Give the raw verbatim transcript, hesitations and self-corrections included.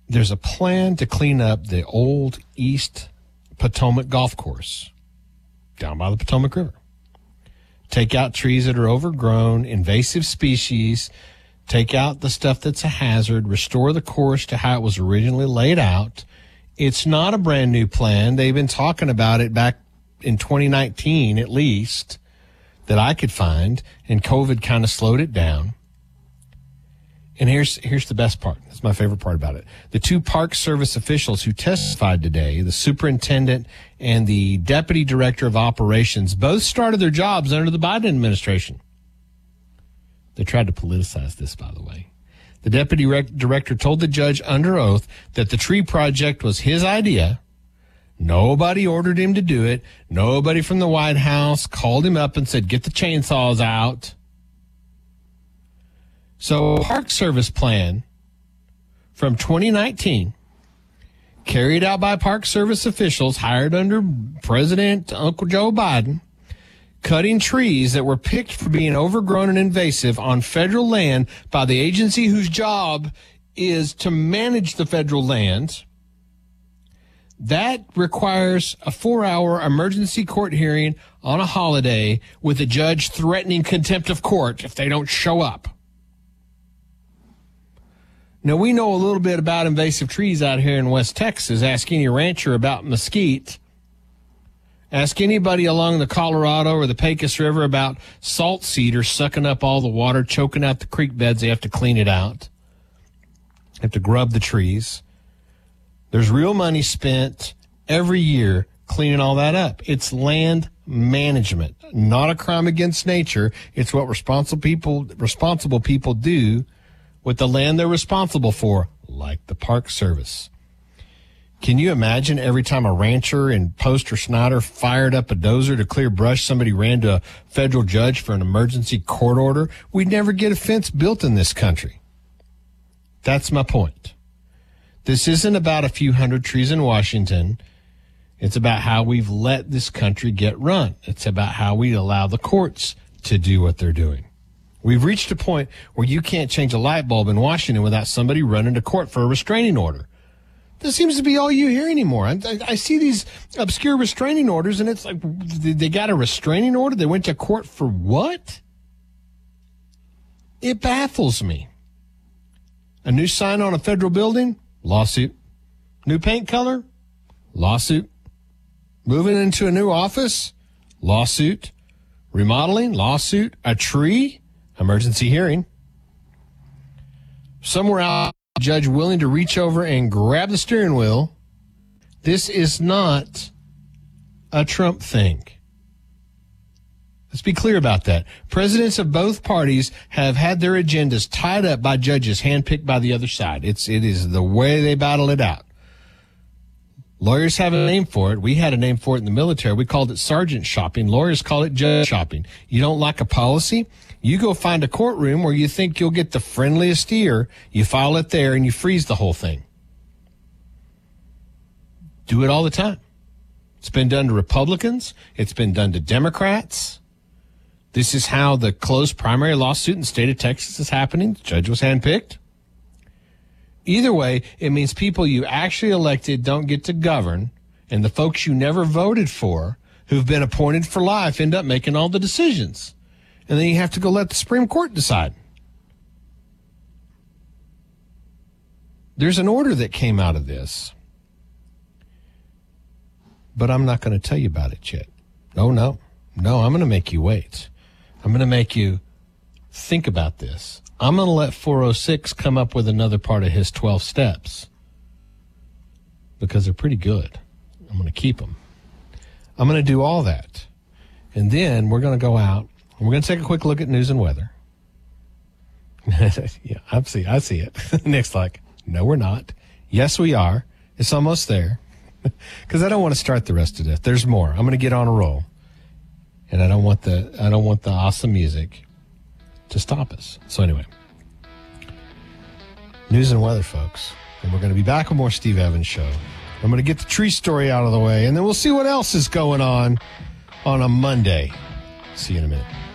there's a plan to clean up the old East Potomac golf course down by the Potomac River. Take out trees that are overgrown, invasive species, take out the stuff that's a hazard, restore the course to how it was originally laid out. It's not a brand new plan. They've been talking about it back in twenty nineteen, at least, that I could find, and COVID kind of slowed it down. And here's here's the best part. That's my favorite part about it. The two Park Service officials who testified today, the superintendent and the deputy director of operations, both started their jobs under the Biden administration. They tried to politicize this, by the way. The deputy rec- director told the judge under oath that the tree project was his idea. Nobody ordered him to do it. Nobody from the White House called him up and said, get the chainsaws out. So Park Service plan from twenty nineteen, carried out by Park Service officials hired under President Uncle Joe Biden, cutting trees that were picked for being overgrown and invasive on federal land by the agency whose job is to manage the federal land. That requires a four-hour emergency court hearing on a holiday with a judge threatening contempt of court if they don't show up. Now, we know a little bit about invasive trees out here in West Texas. Ask any rancher about mesquite. Ask anybody along the Colorado or the Pecos River about salt cedar sucking up all the water, choking out the creek beds. They have to clean it out. They have to grub the trees. There's real money spent every year cleaning all that up. It's land management, not a crime against nature. It's what responsible people, responsible people do with the land they're responsible for, like the Park Service. Can you imagine every time a rancher in Post or Snyder fired up a dozer to clear brush, somebody ran to a federal judge for an emergency court order? We'd never get a fence built in this country. That's my point. This isn't about a few hundred trees in Washington. It's about how we've let this country get run. It's about how we allow the courts to do what they're doing. We've reached a point where you can't change a light bulb in Washington without somebody running to court for a restraining order. This seems to be all you hear anymore. I, I, I see these obscure restraining orders, and it's like, they got a restraining order? They went to court for what? It baffles me. A new sign on a federal building? Lawsuit. New paint color? Lawsuit. Moving into a new office? Lawsuit. Remodeling? Lawsuit. A tree? Emergency hearing. Somewhere out, a judge willing to reach over and grab the steering wheel. This is not a Trump thing. Let's be clear about that. Presidents of both parties have had their agendas tied up by judges handpicked by the other side. It's, it is the way they battle it out. Lawyers have a name for it. We had a name for it in the military. We called it sergeant shopping. Lawyers call it judge shopping. You don't like a policy? You go find a courtroom where you think you'll get the friendliest ear. You file it there and you freeze the whole thing. Do it all the time. It's been done to Republicans. It's been done to Democrats. This is how the closed primary lawsuit in the state of Texas is happening. The judge was handpicked. Either way, it means people you actually elected don't get to govern, and the folks you never voted for, who've been appointed for life, end up making all the decisions. And then you have to go let the Supreme Court decide. There's an order that came out of this, but I'm not going to tell you about it yet. No, no, no, I'm going to make you wait. I'm going to make you think about this. I'm going to let four oh six come up with another part of his twelve steps because they're pretty good. I'm going to keep them. I'm going to do all that. And then we're going to go out and we're going to take a quick look at news and weather. Yeah, I see, I see it. Nick's like, no, we're not. Yes, we are. It's almost there. Because I don't want to start the rest of this. There's more. I'm going to get on a roll. And I don't want the I don't want the awesome music to stop us. So anyway, news and weather, folks. And we're going to be back with more Steve Evans Show. I'm going to get the tree story out of the way, and then we'll see what else is going on on a Monday. See you in a minute.